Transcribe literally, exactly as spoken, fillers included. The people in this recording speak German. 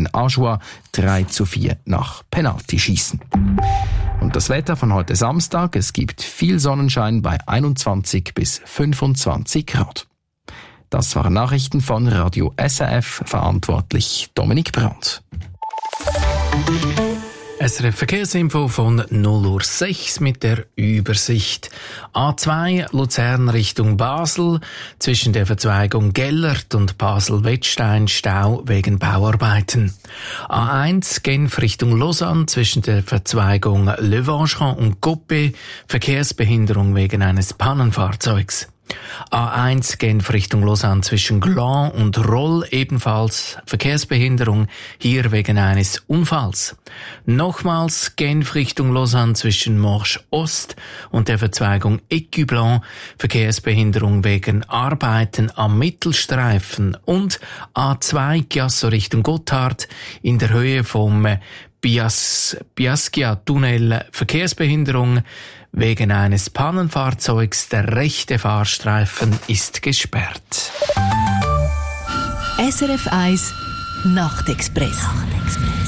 gegen Ajoie drei zu vier nach Penaltyschießen. Und das Wetter von heute Samstag, es gibt viel Sonnenschein bei einundzwanzig bis fünfundzwanzig Grad. Das waren Nachrichten von Radio S R F, verantwortlich Dominik Brandt. S R F Verkehrsinfo von null Uhr sechs mit der Übersicht. A zwei Luzern Richtung Basel, zwischen der Verzweigung Gellert und Basel-Wettstein Stau wegen Bauarbeiten. A eins Genf Richtung Lausanne, zwischen der Verzweigung Le Vangeron und Coppet, Verkehrsbehinderung wegen eines Pannenfahrzeugs. A eins Genf Richtung Lausanne zwischen Gland und Roll, ebenfalls Verkehrsbehinderung, hier wegen eines Unfalls. Nochmals Genf Richtung Lausanne zwischen Morges Ost und der Verzweigung Écu-Blanc, Verkehrsbehinderung wegen Arbeiten am Mittelstreifen. Und A zwei Chiasso Richtung Gotthard in der Höhe vom Bias, Biascia-Tunnel, Verkehrsbehinderung wegen eines Pannenfahrzeugs. Der rechte Fahrstreifen ist gesperrt. S R F eins Nachtexpress. Nachtexpress.